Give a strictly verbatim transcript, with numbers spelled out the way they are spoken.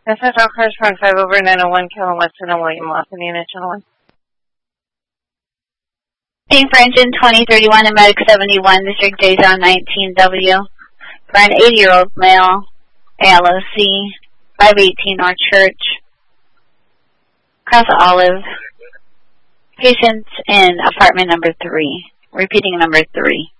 S S L correspond five over nine oh one, Kevin Weston and William Lawson, unit channel one. Team for engine twenty thirty-one and medic seventy-one, District J zone nineteen W. For an eighty-year-old male, A L O C, five eighteen North Church, Cross Olive. Patient in apartment number three. Repeating number three.